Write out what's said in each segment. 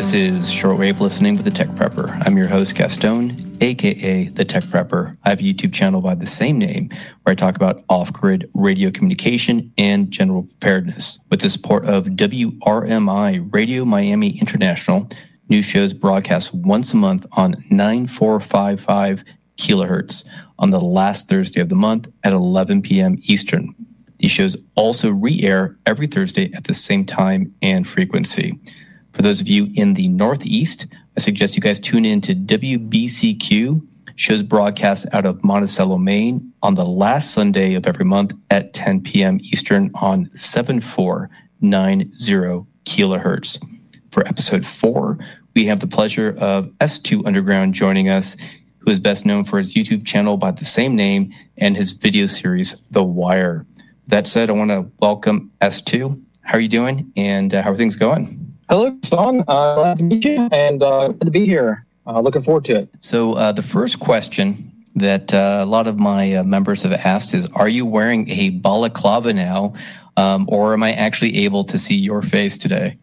This is Shortwave Listening with the Tech Prepper. I'm your host, Gaston, aka the Tech Prepper. I have a YouTube channel by the same name where I talk about off-grid radio communication and general preparedness. With the support of WRMI Radio Miami International, new shows broadcast once a month on 9455 kilohertz on the last Thursday of the month at 11 p.m. Eastern. These shows also re-air every Thursday at the same time and frequency. For those of you in the Northeast, I suggest you guys tune in to WBCQ, shows broadcast out of Monticello, Maine, on the last Sunday of every month at 10 p.m. Eastern on 7490 kilohertz. For episode 4, we have the pleasure of S2 Underground joining us, who is best known for his YouTube channel by the same name and his video series, The Wire. That said, I want to welcome S2. How are you doing, and how are things going? Hello, Son. Glad to meet you, and good to be here. Looking forward to it. So the first question that a lot of my members have asked is, are you wearing a balaclava now, or am I actually able to see your face today?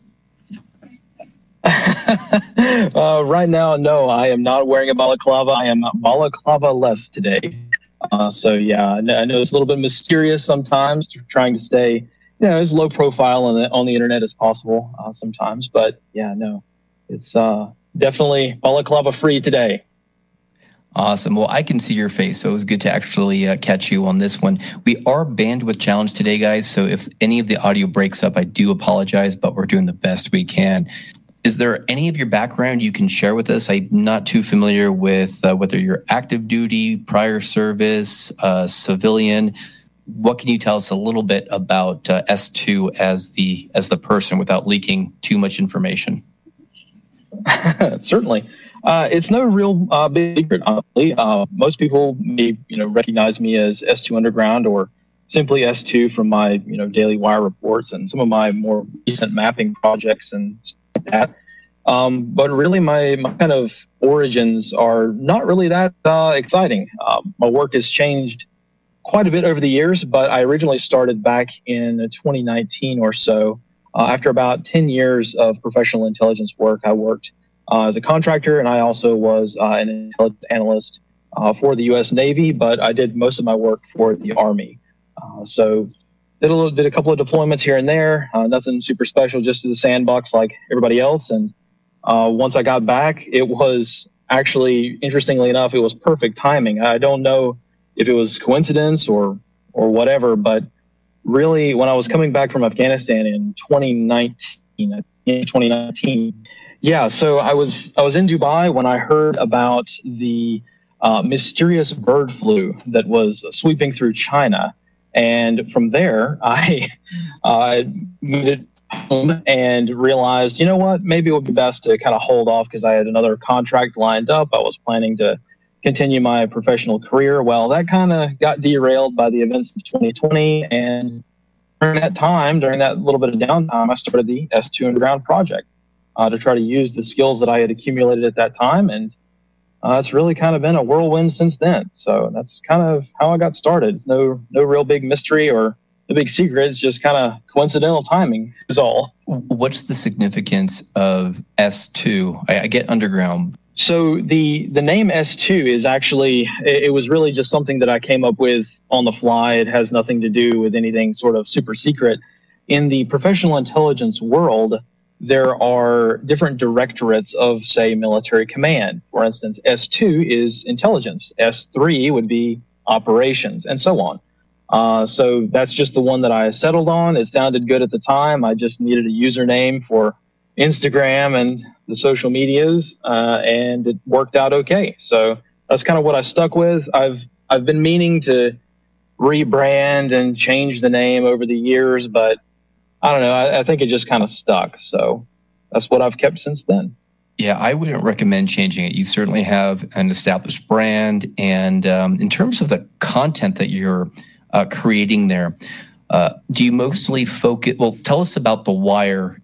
Right now, no, I am not wearing a balaclava. I am balaclava-less today. So, yeah, I know it's a little bit mysterious sometimes, trying to stay as low profile on the internet as possible sometimes. But yeah, no, it's definitely balaclava free today. Awesome. Well, I can see your face, so it was good to actually catch you on this one. We are bandwidth challenged today, guys. So if any of the audio breaks up, I do apologize, but we're doing the best we can. Is there any of your background you can share with us? I'm not too familiar with whether you're active duty, prior service, civilian. What can you tell us a little bit about S2 as the person without leaking too much information? Certainly. It's no real big secret, honestly. Most people may recognize me as S2 Underground or simply S2 from my daily wire reports and some of my more recent mapping projects and stuff like that. But really, my kind of origins are not really that exciting. My work has changed quite a bit over the years, but I originally started back in 2019 or so. After about 10 years of professional intelligence work, I worked as a contractor, and I also was an intelligence analyst for the U.S. Navy, but I did most of my work for the Army. So did a couple of deployments here and there, nothing super special, just to the sandbox like everybody else. And once I got back, it was actually, interestingly enough, it was perfect timing. I don't know if it was coincidence or whatever, but really when I was coming back from Afghanistan in 2019, yeah, so I was in Dubai when I heard about the mysterious bird flu that was sweeping through China. And from there, I made it home and realized, you know what, maybe it would be best to kind of hold off because I had another contract lined up. I was planning to continue my professional career. Well, that kind of got derailed by the events of 2020. And during that little bit of downtime, I started the S2 Underground project to try to use the skills that I had accumulated at that time. And it's really kind of been a whirlwind since then. So that's kind of how I got started. It's no real big mystery or a big secret. It's just kind of coincidental timing is all. What's the significance of S2? I get underground. So the name S2 is actually, it was really just something that I came up with on the fly. It has nothing to do with anything sort of super secret. In the professional intelligence world, there are different directorates of, say, military command. For instance, S2 is intelligence. S3 would be operations, and so on. So that's just the one that I settled on. It sounded good at the time. I just needed a username for Instagram and the social medias, and it worked out okay. So that's kind of what I stuck with. I've been meaning to rebrand and change the name over the years, but I don't know. I think it just kind of stuck. So that's what I've kept since then. Yeah, I wouldn't recommend changing it. You certainly have an established brand, and in terms of the content that you're creating there, do you mostly focus? Well, tell us about The Wire